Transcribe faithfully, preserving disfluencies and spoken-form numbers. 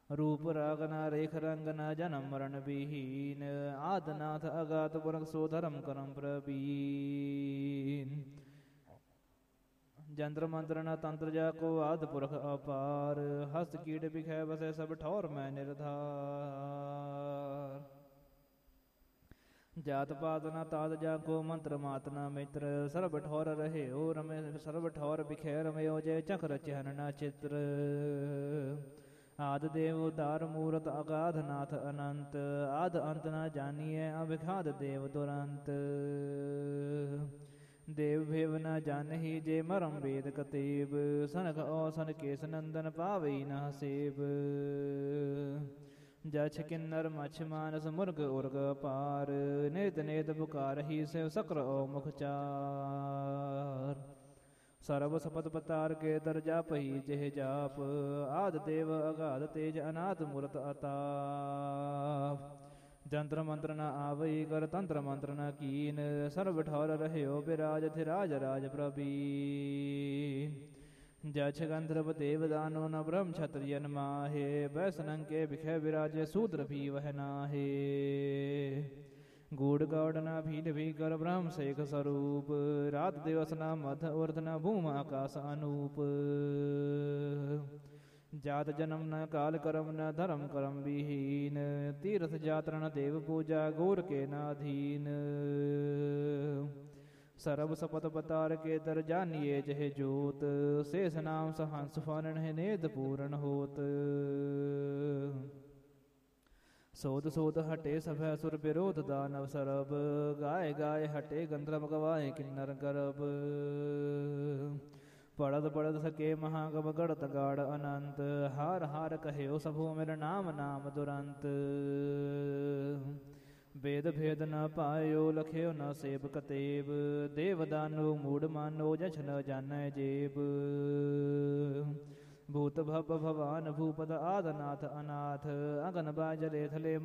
रूप राग न रेख रंग न जन्म मरण विहीन आदनाथ अगात पुरख सो धर्म करम प्रवीण जंत्र मंत्र न तंत्र जाको आद पुरख अपार हस्त कीट बिखै बसै सब ठौर मैं निर्धार जात पात न तात जाको मंत्र मात न मित्र सर्व ठौर रहे ओ रमे सर्व ठौर बिखै रमयो जय चक्र चहन न चित्र आद देव उदार मूरत अगाध नाथ अनंत आद अंत न जानिए अभिघात देव दुरंत देव भेव न जानहि जे मरम वेद कतेब सनक औसन केश नंदन पावई न सेब जछ किन्नर मछ मानस मुर्ग उर्ग पार नेत नेत पुकारहि सेव सक्र ओ मुखचार ਸਰਬ ਸਪਤ ਪਤਾਰ ਕੇ ਦਰ ਜਾਪਹੀ ਜਿਹ ਜਾਪ ਆਦ ਦੇਵ ਅਗਾਧ ਤੇਜ ਅਨਾਦ ਮੂਰਤ ਅਤਾਪ ਜੰਤਰ ਮੰਤਰ ਨ ਆਵਈ ਕਰ ਤੰਤਰ ਮੰਤਰ ਨ ਕੀਨ ਸਰਬ ਠੌਰ ਰਹਿਓ ਬਿਰਾਜ ਧਿਰਾਜ ਰਾਜ ਪ੍ਰਬੀਨ ਜਛ ਗੰਧਰਵ ਦੇਵ ਦਾਨੋ ਨ ਬ੍ਰਹਮ ਛਤਰਿਯਨ ਮਾਹੇ ਬੈਸਨੰ ਕੇ ਬਿਖੈ ਬਿਰਾਜੇ ਸੂਦਰ ਵੀ ਵਹ ਨਾਹੇ गूढ़ गौड़ न भील भी कर ब्रह्म शेख स्वरूप रात दिवस न मध उर्ध न भूम आकाश अनूप जात जन्म न काल करम न धर्म करम विहीन तीर्थ जात्र न देव पूजा गौर के न अधीन सरब सपत पतार के दर जानिए जह जोत शेष नाम सहंस फन नेद पूर्ण होत सोत सोत हटे सभै सुर विरोध दानव सरब गाय गाय हटे गंधर्व गवाए किन्नर गर्भ पड़द पड़द सके महागम गढ़त गाढ़ अनंत हार हार कहो सबो मेरा नाम नाम दुरंत वेद भेद न पायो लख्यो न सेब कतेब देव दानो मूढ़ मानो जछ न जानै जेब भूत भव भवान भूपद आदनाथ अनाथ अगन बाजले थले